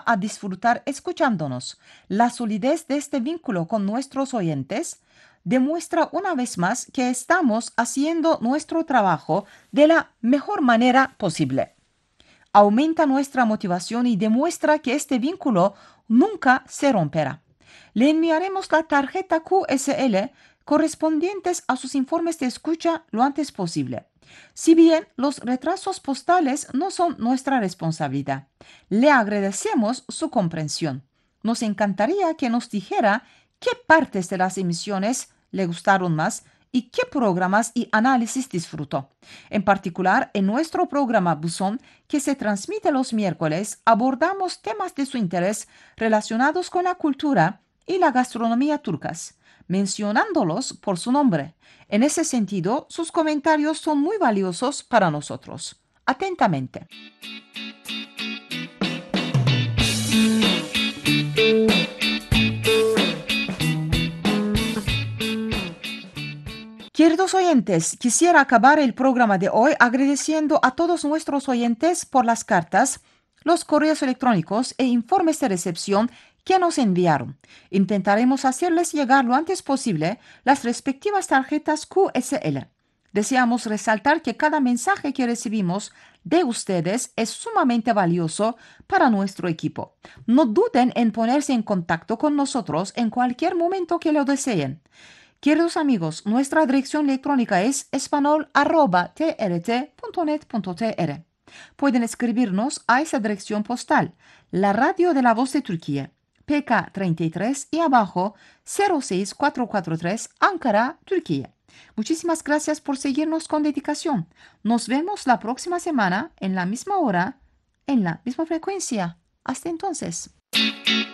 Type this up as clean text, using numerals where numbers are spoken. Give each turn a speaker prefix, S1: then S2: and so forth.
S1: a disfrutar escuchándonos. La solidez de este vínculo con nuestros oyentes demuestra una vez más que estamos haciendo nuestro trabajo de la mejor manera posible. Aumenta nuestra motivación y demuestra que este vínculo nunca se romperá. Le enviaremos la tarjeta QSL correspondientes a sus informes de escucha lo antes posible. Si bien los retrasos postales no son nuestra responsabilidad, le agradecemos su comprensión. Nos encantaría que nos dijera qué partes de las emisiones le gustaron más y qué programas y análisis disfrutó. En particular, en nuestro programa Buzón, que se transmite los miércoles, abordamos temas de su interés relacionados con la cultura y la gastronomía turcas, mencionándolos por su nombre. En ese sentido, sus comentarios son muy valiosos para nosotros. Atentamente. Queridos oyentes, quisiera acabar el programa de hoy agradeciendo a todos nuestros oyentes por las cartas, los correos electrónicos e informes de recepción que nos enviaron. Intentaremos hacerles llegar lo antes posible las respectivas tarjetas QSL. Deseamos resaltar que cada mensaje que recibimos de ustedes es sumamente valioso para nuestro equipo. No duden en ponerse en contacto con nosotros en cualquier momento que lo deseen. Queridos amigos, nuestra dirección electrónica es espanol@trt.net.tr. Pueden escribirnos a esa dirección postal, la Radio de la Voz de Turquía, PK 33 y abajo 06443, Ankara, Turquía. Muchísimas gracias por seguirnos con dedicación. Nos vemos la próxima semana en la misma hora, en la misma frecuencia. Hasta entonces.